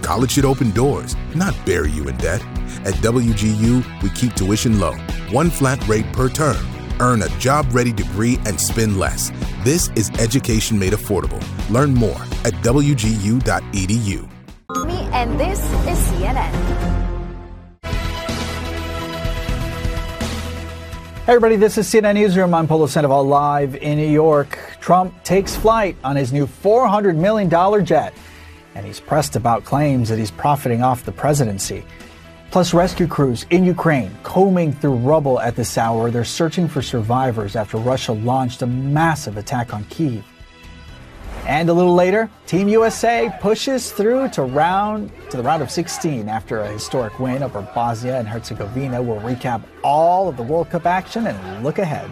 College should open doors, not bury you in debt. At WGU, we keep tuition low, one flat rate per term. Earn a job-ready degree and spend less. This is education made affordable. Learn more at wgu.edu. And this is CNN. Hey everybody, this is CNN Newsroom. I'm Polo Sandoval live in New York. Trump takes flight on his new $400 million jet, and he's pressed about claims that he's profiting off the presidency. Plus, rescue crews in Ukraine combing through rubble at this hour. They're searching for survivors after Russia launched a massive attack on Kyiv. And a little later, Team USA pushes through to the round of 16 after a historic win over Bosnia and Herzegovina. We'll recap all of the World Cup action and look ahead.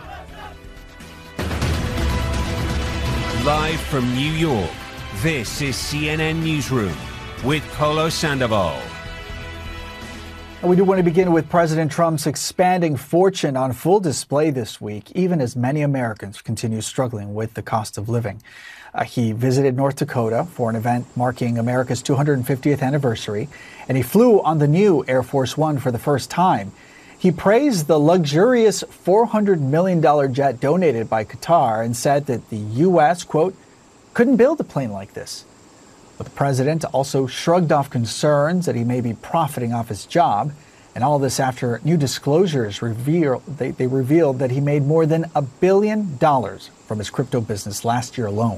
Live from New York, this is CNN Newsroom with Polo Sandoval. We do want to begin with President Trump's expanding fortune on full display this week, even as many Americans continue struggling with the cost of living. He visited North Dakota for an event marking America's 250th anniversary, and he flew on the new Air Force One for the first time. He praised the luxurious $400 million jet donated by Qatar and said that the U.S., quote, couldn't build a plane like this. But the president also shrugged off concerns that he may be profiting off his job. And all this after new disclosures revealed that he made more than $1 billion from his crypto business last year alone.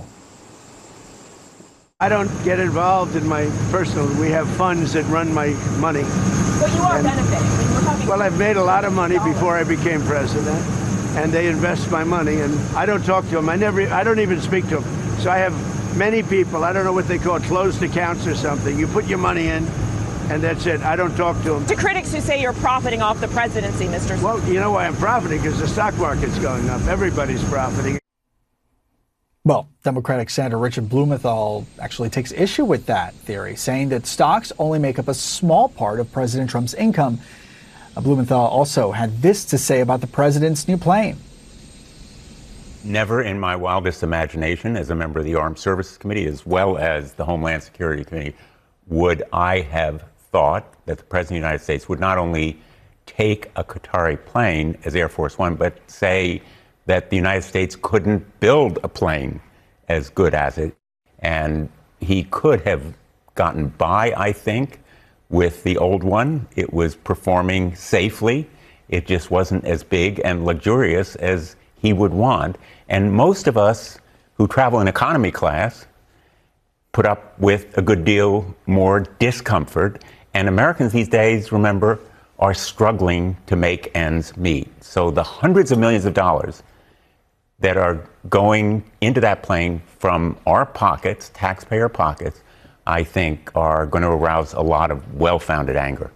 I don't get involved in my personal. We have funds that run my money. But you are benefiting. Well, I've made a lot of money before I became president, and they invest my money, and I don't talk to them. I don't even speak to them. So I have many people, I don't know what they call it, closed accounts or something. You put your money in, and that's it. I don't talk to them. To critics who say you're profiting off the presidency, Mr. Well, you know why I'm profiting? Because the stock market's going up. Everybody's profiting. Well, Democratic Senator Richard Blumenthal actually takes issue with that theory, saying that stocks only make up a small part of President Trump's income. Blumenthal also had this to say about the president's new plane. Never in my wildest imagination, as a member of the Armed Services Committee, as well as the Homeland Security Committee, would I have thought that the President of the United States would not only take a Qatari plane as Air Force One, but say that the United States couldn't build a plane as good as it. And he could have gotten by, I think, with the old one. It was performing safely. It just wasn't as big and luxurious as he would want. And most of us who travel in economy class put up with a good deal more discomfort. And Americans these days, remember, are struggling to make ends meet. So the hundreds of millions of dollars that are going into that plane from our pockets, taxpayer pockets, I think are going to arouse a lot of well-founded anger.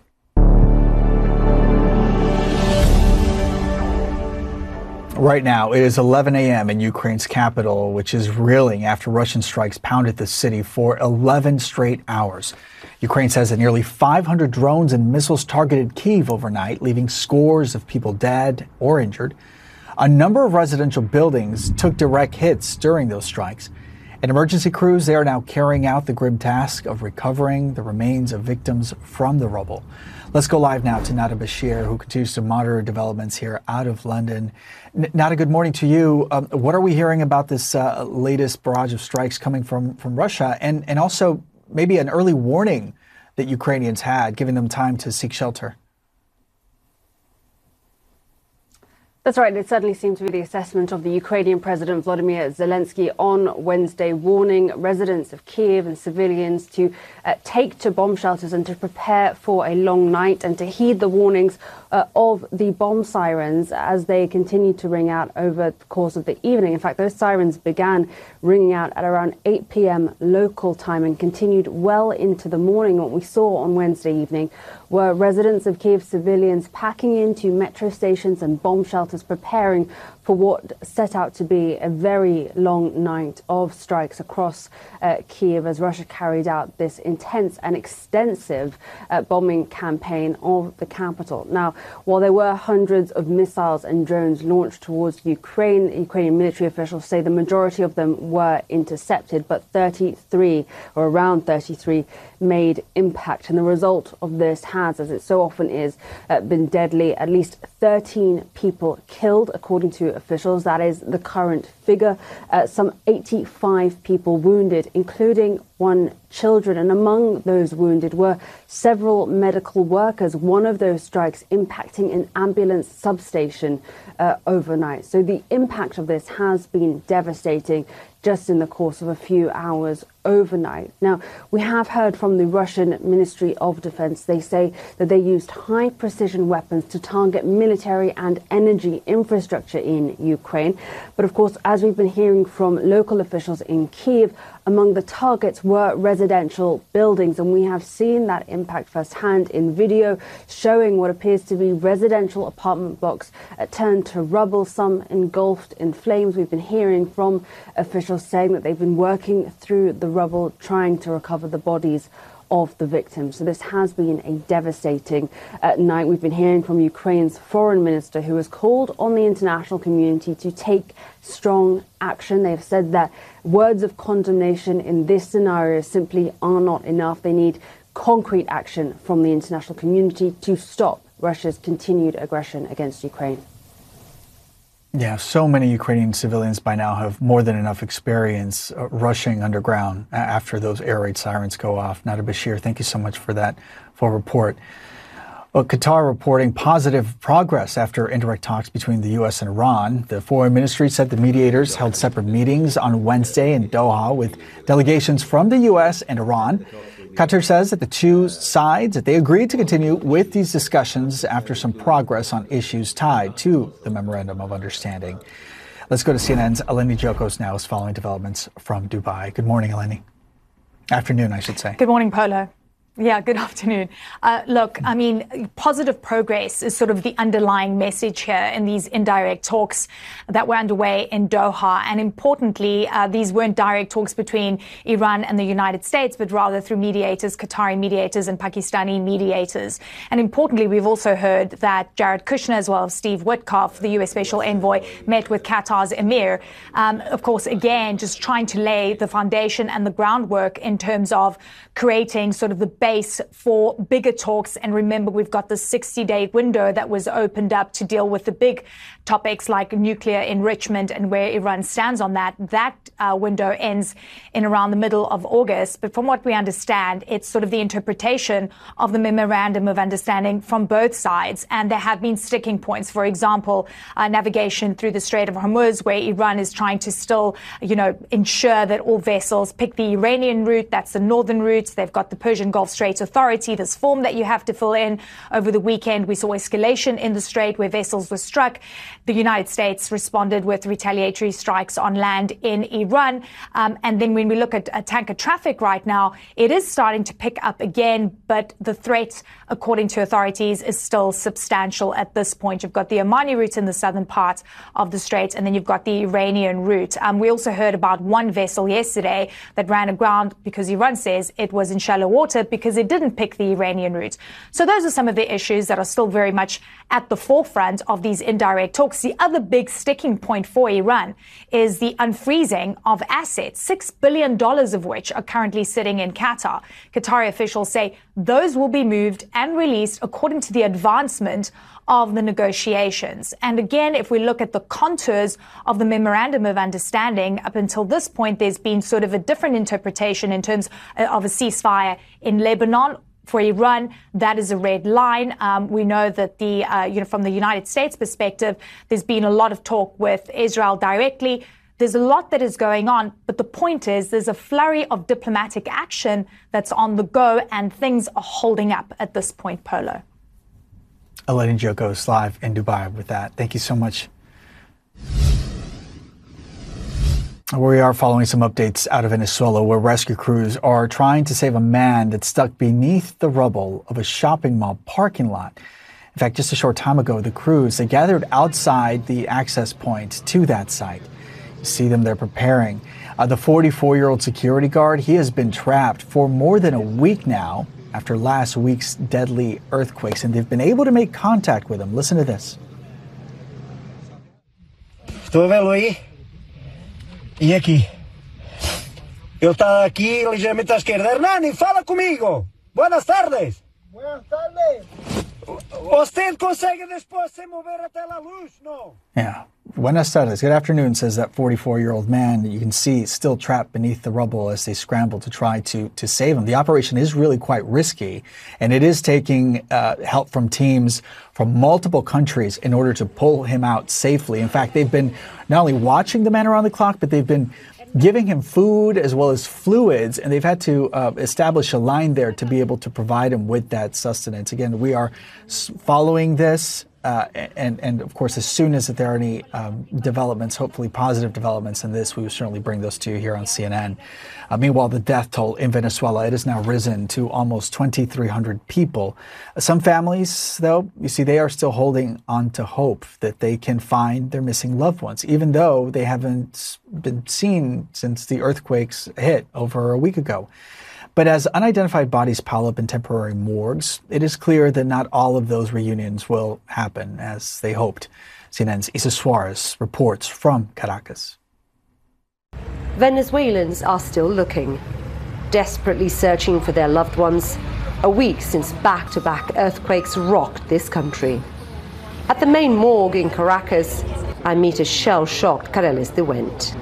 Right now, it is 11 a.m. in Ukraine's capital, which is reeling after Russian strikes pounded the city for 11 straight hours. Ukraine says that nearly 500 drones and missiles targeted Kyiv overnight, leaving scores of people dead or injured. A number of residential buildings took direct hits during those strikes. And emergency crews, they are now carrying out the grim task of recovering the remains of victims from the rubble. Let's go live now to Nada Bashir, who continues to monitor developments here out of London. Nada, good morning to you. What are we hearing about this latest barrage of strikes coming from Russia, and also maybe an early warning that Ukrainians had, giving them time to seek shelter? That's right. It certainly seemed to be the assessment of the Ukrainian President Volodymyr Zelensky on Wednesday, warning residents of Kyiv and civilians to take to bomb shelters and to prepare for a long night and to heed the warnings of the bomb sirens as they continued to ring out over the course of the evening. In fact, those sirens began ringing out at around 8 p.m. local time and continued well into the morning. What we saw on Wednesday evening were residents of Kyiv, civilians packing into metro stations and bomb shelters, preparing for what set out to be a very long night of strikes across Kiev as Russia carried out this intense and extensive bombing campaign of the capital. Now, while there were hundreds of missiles and drones launched towards Ukraine, Ukrainian military officials say the majority of them were intercepted, but 33 or around 33 made impact. And the result of this has, as it so often is, been deadly. At least 13 people killed, according to officials. That is the current figure. Some 85 people wounded, including one children. And among those wounded were several medical workers, one of those strikes impacting an ambulance substation overnight. So the impact of this has been devastating just in the course of a few hours overnight. Now, we have heard from the Russian Ministry of Defense. They say that they used high-precision weapons to target military and energy infrastructure in Ukraine. But of course, as we've been hearing from local officials in Kyiv, among the targets were residential buildings, and we have seen that impact firsthand in video showing what appears to be residential apartment blocks turned to rubble, some engulfed in flames. We've been hearing from officials saying that they've been working through the rubble, trying to recover the bodies of the victims. So this has been a devastating night. We've been hearing from Ukraine's foreign minister, who has called on the international community to take strong action. They've said that words of condemnation in this scenario simply are not enough. They need concrete action from the international community to stop Russia's continued aggression against Ukraine. Yeah, so many Ukrainian civilians by now have more than enough experience rushing underground after those air raid sirens go off. Nader Bashir, thank you so much for that full report. Well, Qatar reporting positive progress after indirect talks between the U.S. and Iran. The foreign ministry said the mediators held separate meetings on Wednesday in Doha with delegations from the U.S. and Iran. Qatar says that the two sides, that they agreed to continue with these discussions after some progress on issues tied to the Memorandum of Understanding. Let's go to CNN's Eleni Giokos now is following developments from Dubai. Good morning, Eleni. Afternoon, I should say. Good morning, Polo. Yeah, good afternoon. Look, I mean, positive progress is sort of the underlying message here in these indirect talks that were underway in Doha. And importantly, these weren't direct talks between Iran and the United States, but rather through mediators, Qatari mediators and Pakistani mediators. And importantly, we've also heard that Jared Kushner, as well as Steve Witkoff, the U.S. Special Envoy, met with Qatar's emir. Of course, again, just trying to lay the foundation and the groundwork in terms of creating sort of the base for bigger talks. And remember, we've got the 60-day window that was opened up to deal with the big topics like nuclear enrichment and where Iran stands on that. That window ends in around the middle of August. But from what we understand, it's sort of the interpretation of the Memorandum of Understanding from both sides. And there have been sticking points. For example, navigation through the Strait of Hormuz, where Iran is trying to still, ensure that all vessels pick the Iranian route. That's the northern route. They've got the Persian Gulf Straits Authority, this form that you have to fill in. Over the weekend, we saw escalation in the strait where vessels were struck. The United States responded with retaliatory strikes on land in Iran. And then when we look at tanker traffic right now, it is starting to pick up again, but the threat, according to authorities, is still substantial at this point. You've got the Omani route in the southern part of the strait, and then you've got the Iranian route. We also heard about one vessel yesterday that ran aground because Iran says it was in shallow water because it didn't pick the Iranian route. So those are some of the issues that are still very much at the forefront of these indirect talks. The other big sticking point for Iran is the unfreezing of assets, $6 billion of which are currently sitting in Qatar. Qatari officials say those will be moved and released according to the advancement of the negotiations. And again, if we look at the contours of the Memorandum of Understanding, up until this point, there's been sort of a different interpretation in terms of a ceasefire in Lebanon. For Iran, that is a red line. We know that from the United States perspective, there's been a lot of talk with Israel directly. There's a lot that is going on, but the point is there's a flurry of diplomatic action that's on the go, and things are holding up at this point, Polo. Eleni Giokos live in Dubai with that. Thank you so much. We are following some updates out of Venezuela, where rescue crews are trying to save a man that's stuck beneath the rubble of a shopping mall parking lot. In fact, just a short time ago, the crews, they gathered outside the access point to that site. You see them there preparing. The 44-year-old security guard, he has been trapped for more than a week now after last week's deadly earthquakes, and they've been able to make contact with him. Listen to this. Estou vendo aí. E aqui. Eu estava aqui ligeiramente à esquerda. Hernani, fala comigo. Buenas tardes. Buenas tardes. Você consegue depois se mover até a luz? No. Yeah. Buenas tardes. Good afternoon, says that 44-year-old man. You can see still trapped beneath the rubble as they scramble to try to save him. The operation is really quite risky, and it is taking help from teams from multiple countries in order to pull him out safely. In fact, they've been not only watching the man around the clock, but they've been giving him food as well as fluids, and they've had to establish a line there to be able to provide him with that sustenance. Again, we are following this, and of course, as soon as there are any developments, hopefully positive developments in this, we will certainly bring those to you here on CNN. Meanwhile, the death toll in Venezuela, it has now risen to almost 2,300 people. Some families, though, you see, they are still holding on to hope that they can find their missing loved ones, even though they haven't been seen since the earthquakes hit over a week ago. But as unidentified bodies pile up in temporary morgues, it is clear that not all of those reunions will happen as they hoped. CNN's Isa Suarez reports from Caracas. Venezuelans are still looking, desperately searching for their loved ones, a week since back-to-back earthquakes rocked this country. At the main morgue in Caracas, I meet a shell-shocked Careles de Went.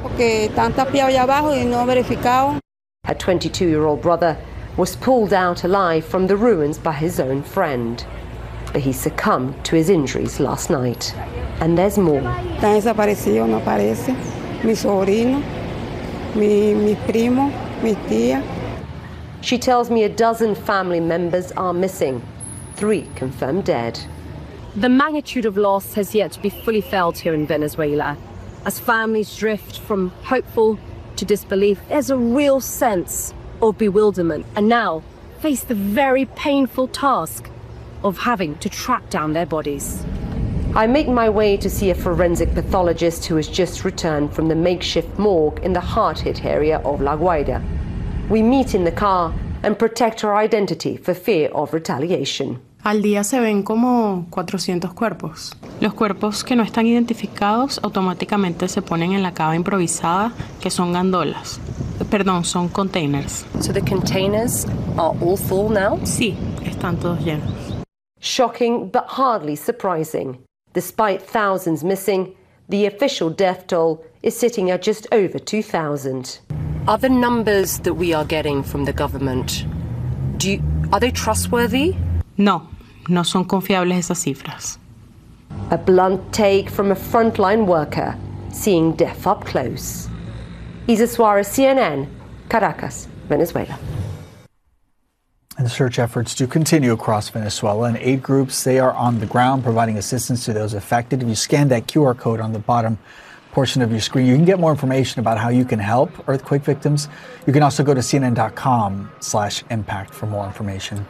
Her 22-year-old brother was pulled out alive from the ruins by his own friend, but he succumbed to his injuries last night. And there's more. Está desaparecido, no aparece. Mi sobrino, mi primo, mi tía. She tells me a dozen family members are missing, 3 confirmed dead. The magnitude of loss has yet to be fully felt here in Venezuela. As families drift from hopeful to disbelief, there's a real sense of bewilderment, and now face the very painful task of having to track down their bodies. I make my way to see a forensic pathologist who has just returned from the makeshift morgue in the hard-hit area of La Guaira. We meet in the car and protect her identity for fear of retaliation. Al día se ven como 400 cuerpos. Los cuerpos que no están identificados automáticamente se ponen en la cava improvisada, que son gandolas. Perdón, son containers. So the containers are all full now? Sí, están todos llenos. Shocking, but hardly surprising. Despite thousands missing, the official death toll is sitting at just over 2,000. Are the numbers that we are getting from the government, are they trustworthy? No, no son confiables esas cifras. A blunt take from a frontline worker, seeing death up close. Isa Suarez, CNN, Caracas, Venezuela. And the search efforts do continue across Venezuela, and aid groups, they are on the ground providing assistance to those affected. If you scan that QR code on the bottom portion of your screen, you can get more information about how you can help earthquake victims. You can also go to cnn.com/impact for more information.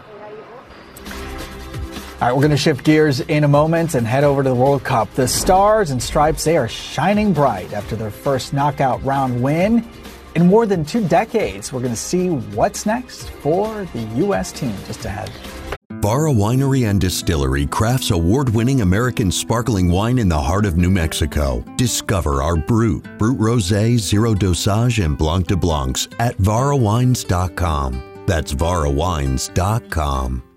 All right, we're going to shift gears in a moment and head over to the World Cup. The Stars and Stripes, they are shining bright after their first knockout round win in more than 2 decades. We're going to see what's next for the U.S. team just ahead. Barra Winery and Distillery crafts award-winning American sparkling wine in the heart of New Mexico. Discover our Brut Rosé, Zero Dosage, and Blanc de Blancs at varawines.com. That's varawines.com.